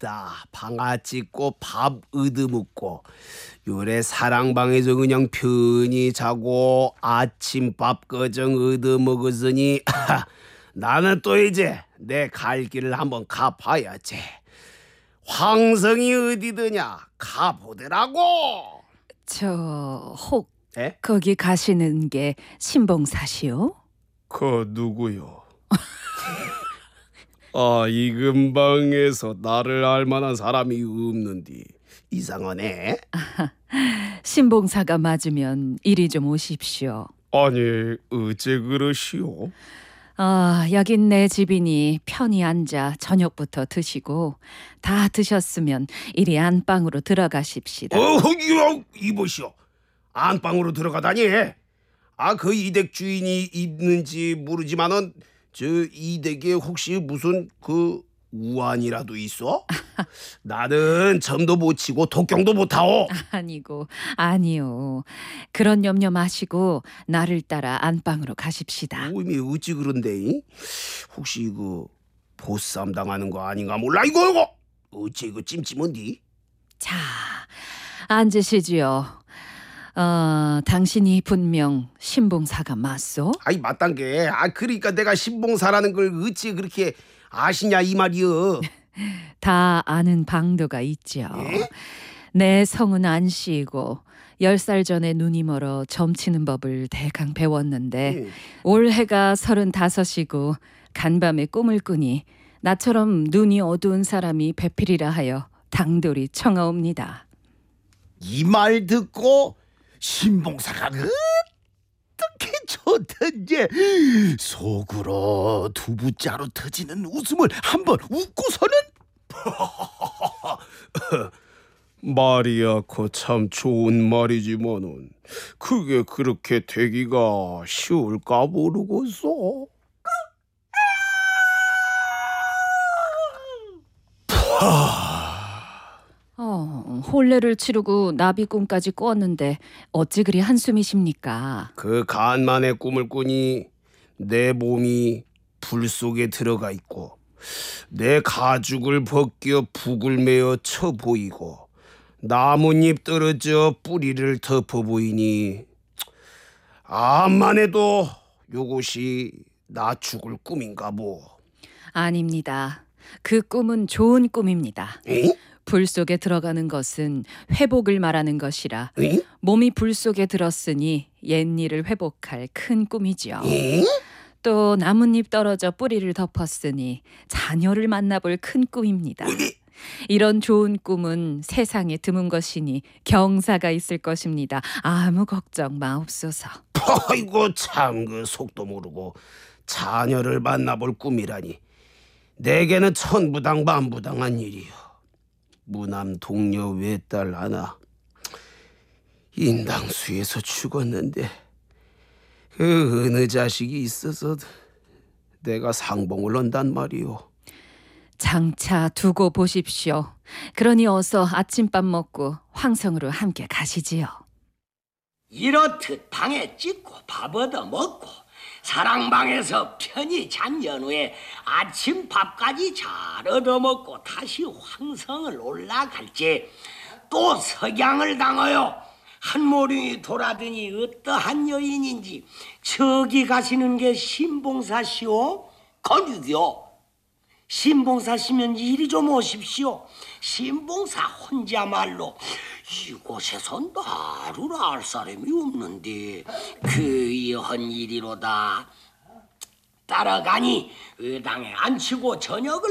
맞다. 방아 찍고 밥 얻어먹고 요래 사랑방에서 그냥 편히 자고 아침밥 거정 얻어먹었으니 나는 또 이제 내 갈 길을 한번 가봐야지. 황성이 어디더냐 가보더라고. 혹 에? 거기 가시는 게 신봉사시오? 그 누구요? 이 근방에서 나를 알만한 사람이 없는디 이상하네. 신봉사가 맞으면 이리 좀 오십시오. 아니 어째 그러시오? 여긴 내 집이니 편히 앉아 저녁부터 드시고 다 드셨으면 이리 안방으로 들어가십시다. 이보시오. 안방으로 들어가다니. 그 이댁 주인이 있는지 모르지만은 저 이댁에 혹시 무슨 그 우환이라도 있어? 나는 점도 못 치고 독경도 못 하오. 아니요. 그런 염려 마시고 나를 따라 안방으로 가십시다. 이미 어찌 그런데? 혹시 그 보쌈 당하는 거 아닌가 몰라 이거. 어찌 이거 찜찜한디? 자, 앉으시지요. 당신이 분명 신봉사가 맞소? 맞단 게. 그러니까 내가 신봉사라는 걸 어찌 그렇게 아시냐 이 말이여. 다 아는 방도가 있죠. 예? 내 성은 안씨이고 10살 전에 눈이 멀어 점치는 법을 대강 배웠는데 올해가 35이고 간밤에 꿈을 꾸니 나처럼 눈이 어두운 사람이 배필이라 하여 당돌이 청하옵니다. 이 말 듣고 신봉사가 어떻게 좋던지 속으로 두부자로 터지는 웃음을 한번 웃고서는 말이야 그 참 좋은 말이지만은 그게 그렇게 되기가 쉬울까 모르겠어. 혼례를 치르고 나비꿈까지 꿨는데 어찌 그리 한숨이십니까? 그 간만에 꿈을 꾸니 내 몸이 불 속에 들어가 있고 내 가죽을 벗겨 북을 메어 쳐 보이고 나뭇잎 떨어져 뿌리를 덮어 보이니 암만 해도 요것이 나 죽을 꿈인가 뭐. 아닙니다. 그 꿈은 좋은 꿈입니다. 에? 불 속에 들어가는 것은 회복을 말하는 것이라 에? 몸이 불 속에 들었으니 옛일을 회복할 큰 꿈이죠. 에? 또 나뭇잎 떨어져 뿌리를 덮었으니 자녀를 만나볼 큰 꿈입니다. 이런 좋은 꿈은 세상에 드문 것이니 경사가 있을 것입니다. 아무 걱정 마옵소서. 아이고 참 그 속도 모르고 자녀를 만나볼 꿈이라니 내게는 천부당 만부당한 일이요. 무남 동료 외딸 하나 인당수에서 죽었는데 그 어느 자식이 있어서 내가 상봉을 한단 말이오. 장차 두고 보십시오. 그러니 어서 아침밥 먹고 황성으로 함께 가시지요. 이렇듯 방에 찍고 밥 얻어 먹고 사랑방에서 편히 잔 연후에 아침밥까지 잘 얻어먹고 다시 황성을 올라갈지 또 석양을 당하여 한모령이 돌아드니 어떠한 여인인지 저기 가시는 게 신봉사시오? 거류기요. 신봉사시면 이리 좀 오십시오. 신봉사 혼자말로 이곳에서 나를 알 사람이 없는데 그이한 일이로다. 따라가니 의당에 앉히고 저녁을